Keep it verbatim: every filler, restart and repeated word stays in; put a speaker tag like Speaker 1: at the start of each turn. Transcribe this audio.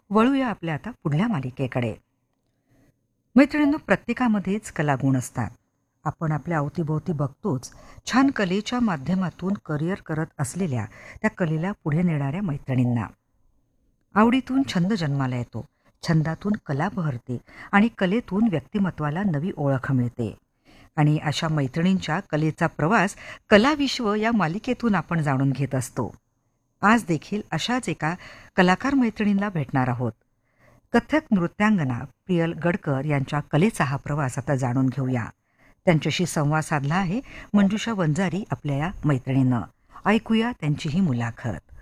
Speaker 1: वळूया आपल्या आता पुढल्या मालिकेकडे. मैत्रिणींनो, प्रत्येकामध्येच कलागुण असतात. आपण आपल्या अवतीभोवती बघतोच छान कलेच्या माध्यमातून करिअर करत असलेल्या त्या कलेला पुढे नेणाऱ्या मैत्रिणींना. आवडीतून छंद जन्माला येतो, छंदातून कला बहरते आणि कलेतून व्यक्तिमत्वाला नवी ओळख मिळते. आणि अशा मैत्रिणींच्या कलेचा प्रवास कलाविश्व या मालिकेतून आपण जाणून घेत असतो. आज देखील अशाच एका कलाकार मैत्रिणींना भेटणार आहोत. कथ्थक नृत्यांगना प्रियल गडकर यांच्या कलेचा हा प्रवास आता जाणून घेऊया. त्यांच्याशी संवाद साधला आहे मंजुषा वंजारी आपल्या या मैत्रिणीनं. ऐकूया त्यांची ही मुलाखत.